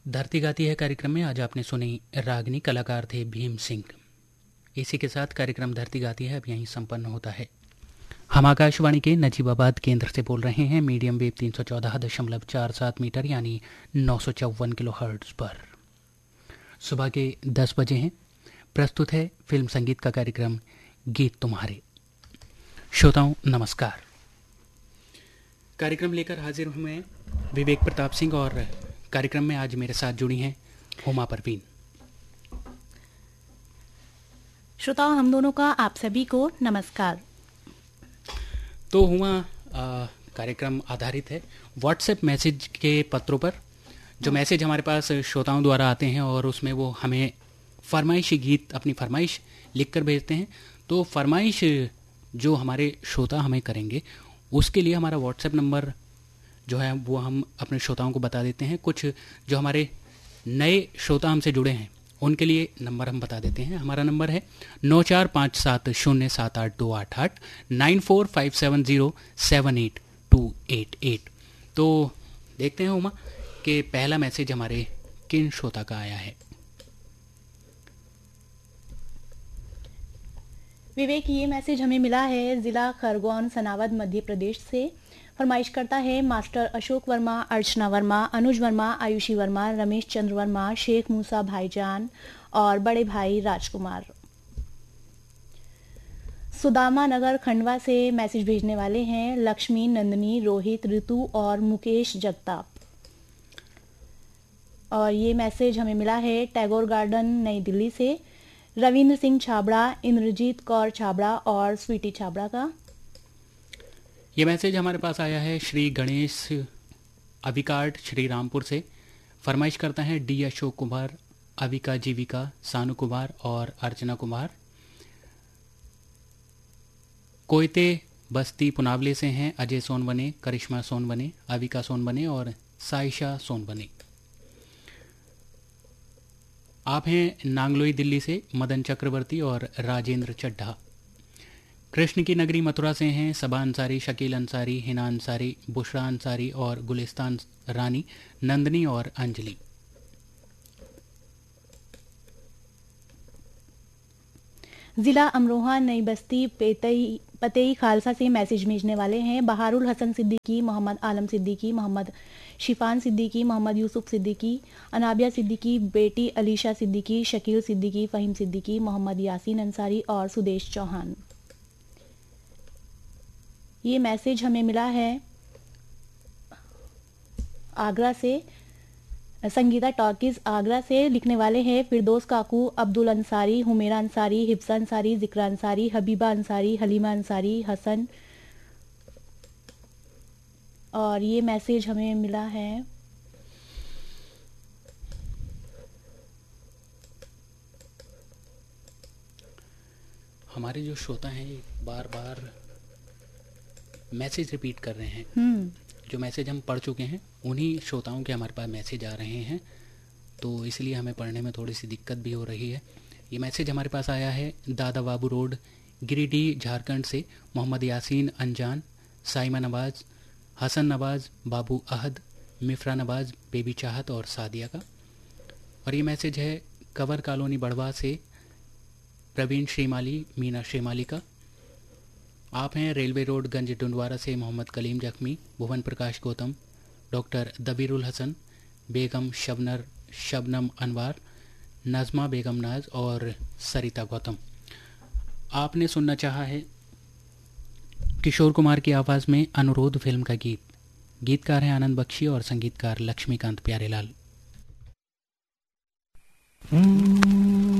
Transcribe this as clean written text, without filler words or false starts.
धरती गाती है कार्यक्रम में आज आपने सुनी रागनी, कलाकार थे भीम सिंह। इसी के साथ कार्यक्रम धरती गाती है अब यहीं संपन्न होता है। हम आकाशवाणी के नजीबाबाद केंद्र से बोल रहे हैं मीडियम वेव 314.47 मीटर यानी 954 किलो हर्ट्ज पर। सुबह के 10 बजे हैं। प्रस्तुत है फिल्म संगीत का कार्यक्रम गीत तुम्हारे। श्रोताओं नमस्कार। कार्यक्रम लेकर हाजिर हूँ मैं विवेक प्रताप सिंह और कार्यक्रम में आज मेरे साथ जुड़ी हैं हुमा परवीन। श्रोताओं हम दोनों का आप सभी को नमस्कार। तो हुमा, कार्यक्रम आधारित है व्हाट्सएप मैसेज के पत्रों पर। जो मैसेज हमारे पास श्रोताओं द्वारा आते हैं और उसमें वो हमें फरमाइशी गीत, अपनी फरमाइश लिखकर भेजते हैं। तो फरमाइश जो हमारे श्रोता हमें करेंगे उसके लिए हमारा व्हाट्सएप नंबर जो है वो हम अपने श्रोताओं को बता देते हैं। कुछ जो हमारे नए श्रोता हमसे जुड़े हैं उनके लिए नंबर हम बता देते हैं। हमारा नंबर है 9457078288 9457078288। तो देखते हैं उमा कि पहला मैसेज हमारे किन श्रोता का आया है। विवेक, ये मैसेज हमें मिला है जिला खरगोन सनावद मध्य प्रदेश से। फरमाइश करता है मास्टर अशोक वर्मा, अर्चना वर्मा, अनुज वर्मा, आयुषी वर्मा, रमेश चंद्र वर्मा, शेख मूसा भाईजान और बड़े भाई राजकुमार। सुदामा नगर खंडवा से मैसेज भेजने वाले हैं लक्ष्मी, नंदनी, रोहित, ऋतु और मुकेश जगताप। और ये मैसेज हमें मिला है टैगोर गार्डन नई दिल्ली से रविंद्र सिंह छाबड़ा, इंद्रजीत कौर छाबड़ा और स्वीटी छाबड़ा का। ये मैसेज हमारे पास आया है श्री गणेश अविकार्ड श्री रामपुर से। फरमाइश करता है डी अशोक कुमार, अविका जीविका, सानू कुमार और अर्चना कुमार। कोयते बस्ती पुनावले से हैं अजय सोनवने, करिश्मा सोनवने, अविका सोनवने और साइशा सोनवने। आप हैं नांगलोई दिल्ली से मदन चक्रवर्ती और राजेंद्र चड्ढा। कृष्ण की नगरी मथुरा से हैं सबा अंसारी, शकील अंसारी, हिना अंसारी, बुशरा अंसारी और गुलिस्तान रानी, नंदनी और अंजलि। जिला अमरोहा नई बस्ती पतेई खालसा से मैसेज भेजने वाले हैं बहारुल हसन सिद्दीकी, मोहम्मद आलम सिद्दीकी, मोहम्मद शिफान सिद्दीकी, मोहम्मद यूसुफ सिद्दीकी, अनाबिया सिद्दीकी, बेटी अलीशा सिद्दीकी, शकील सिद्दीकी, फ़हीम सिद्दीकी, मोहम्मद यासीन अंसारी और सुदेश चौहान। ये मैसेज हमें मिला है आगरा से संगीता टॉकीज आगरा से। लिखने वाले हैं फिरदौस काकू, अब्दुल अंसारी, हुमेरा अंसारी, हिफ्सा अंसारी, जिक्रा अंसारी, हबीबा अंसारी, हलीमा अंसारी, हसन। और ये मैसेज हमें मिला है हमारे जो श्रोता हैं बार बार मैसेज रिपीट कर रहे हैं। जो मैसेज हम पढ़ चुके हैं उन्हीं श्रोताओं के हमारे पास मैसेज आ रहे हैं, तो इसलिए हमें पढ़ने में थोड़ी सी दिक्कत भी हो रही है। ये मैसेज हमारे पास आया है दादा बाबू रोड, गिरिडीह, झारखंड से मोहम्मद यासीन अंजान, साइमा नवाज, हसन नवाज, बाबू अहद, मिफ्रा नवाज, बेबी चाहत और सादिया का। और ये मैसेज है कवर कॉलोनी बड़वा से प्रवीण श्रीमाली, मीना श्रीमाली का। आप हैं रेलवे रोड गंज डुंडवारा से मोहम्मद कलीम जख्मी, भुवन प्रकाश गौतम, डॉक्टर दबीरुल हसन, बेगम शबनम अनवार, नज़मा बेगम नाज और सरिता गौतम। आपने सुनना चाहा है किशोर कुमार की आवाज़ में अनुरोध फिल्म का गीत। गीतकार हैं आनंद बख्शी और संगीतकार लक्ष्मीकांत प्यारेलाल।